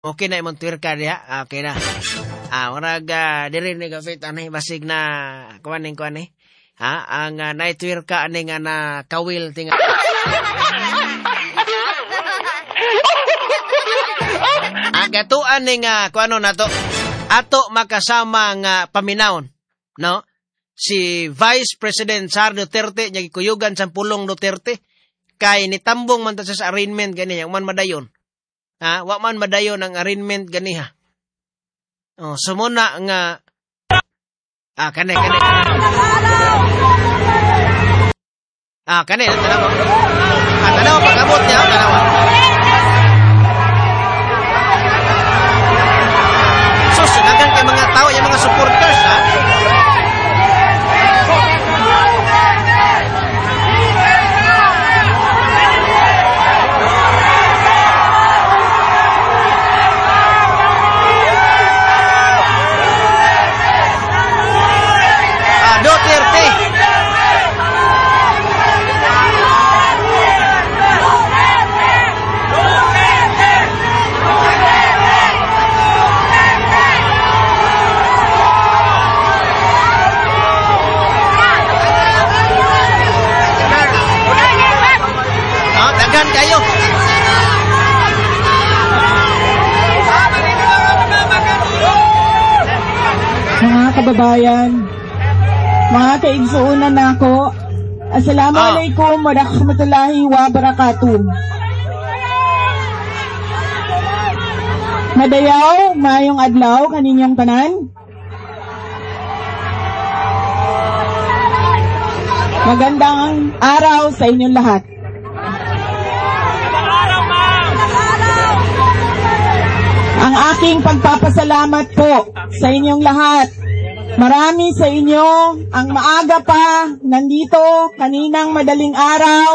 Okay na imong twerka diha. Okay na. Murag diri ni gafit ani basig na kuan ni. Ang night twerka ani nga na kawil tinga. Gatuan ni nga kuano nato. Ato makasama nga paminawon, no? Si Vice President Sara Duterte nya gikuyugan sa pulong Duterte kay nitambong man ta sa arraignment ganiya man madayon. Wa man madayon ang arraignment ganiha. Sumuna nga kane. Kane tanaw. Tanaw pagabot niya, tanaw. Susunagan kay mga tao, yung mga supporters, Duterte. Daghan kayo. Mga kababayan, mga kaigsuunan nako, Assalamualaikum warahmatullahi wabarakatuh. Madayaw, mayong adlaw kaninyong tanan. Magandang araw sa inyong lahat. Ang aking pagpapasalamat po sa inyong lahat. Marami sa inyo ang maaga pa nandito kaninang madaling araw.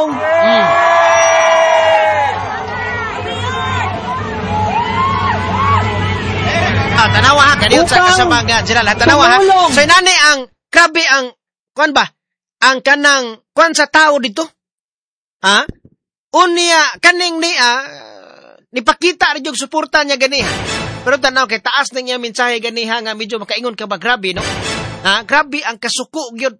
Tanawa ha, kaniyot sa kasama nga general. Tanawa ha. So inani ang grabe ang kuan ba? Ang kanang kuan sa tao dito. Unya kaning nipakita rin yung suporta niya ganiha. Pero tanaw kay taas na niya mensahe ganiha nga medyo makaingon ka ba grabe, no? Grabe ang kasuko gyud.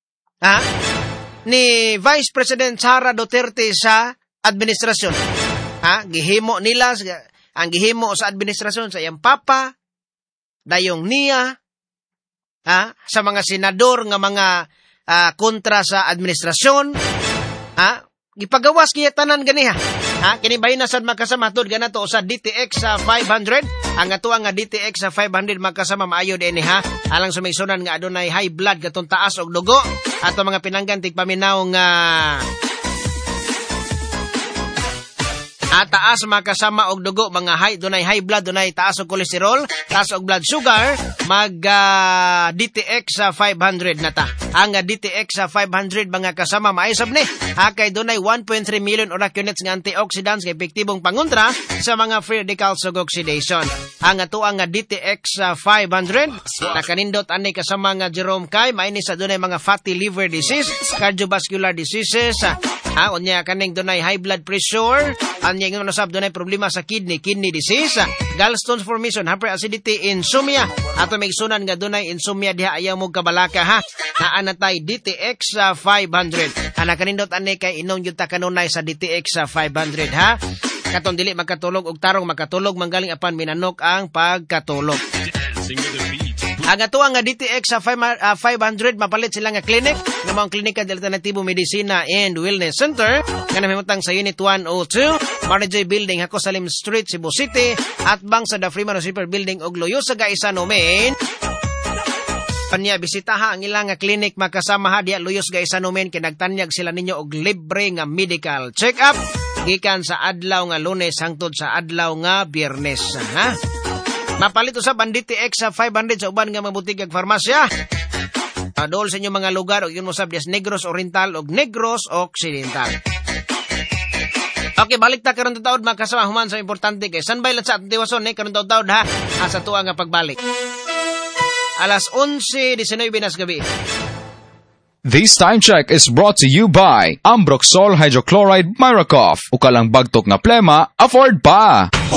Ni Vice President Sara Duterte sa administrasyon. Gihimo nila ang gihimo sa administrasyon sa iyang papa, dayong niya, sa mga senador nga mga kontra sa administrasyon, gipagawas kiya tanan ganiha. Kinibahin na sad makasama tod ganato sa DTX 500. Ang atuang nga DTX 500 makasama maayo dinhi ha. Alang sumaysunan nga adunay high blood katong taas og dugo ato mga pinanggan tigpaminaw nga taas makasama og dugo mga dunay high blood, dunay taas og kolesterol, taas og blood sugar, mag DTX 500 nata. Ang DTX 500 mga kasama maisab ni kay dunay 1.3 million ora units nga antioxidants nga epektibong pangontra sa mga free radicals ug oxidation. Ang atuang nga DTX 500 nakanindot ani kasama nga Jerome Kay maini sa dunay mga fatty liver disease, cardiovascular diseases, unya kaning dunay high blood pressure, anya nga nasab dunay problema sa kidney disease, gallstones formation, hyperacidity, insomnia. Ato may sunan nga dunay insomnia diha ayaw mo kabalaka ha. Naanatay DTX 500. Nakanindot ani kay inong yuta kanunay sa DTX 500 ha. Katong dili makatulog og tarong makatulog manggaling apan minanok ang pagkatulog. Ang atuang nga DTX 500 mapalit sila nga clinic nga mga klinika del Alternatibo Medicina and Wellness Center nga namimutang sa Unit 102 Marjoy Building, Hako Salim Street, Cebu City at bang sa The Freeman Super Building og Loyo sa Gaisano, Maine. Panya bisitaha ang ilang nga clinic makasama ha diya Luyos Gaisano, Maine kay nagtanyag sila ninyo og libre nga medical check-up gikan sa adlaw nga Lunes hangtod sa adlaw nga Biyernes ha. Mapalit usab ang DTX 500 sa uban nga mga butig ag farmasya. Dool sa inyo mga lugar o yun usab dias Negros Oriental o Negros Occidental. Okay, balik ta karon taud mga kasama human sa importante kay sanbay lang sa atong tiwason karon taud ha sa tuwa nga pagbalik. Alas 11:19 nas gabi. This time check is brought to you by Ambroxol Hydrochloride Miracoff. Ukalang bagtok nga plema, afford pa!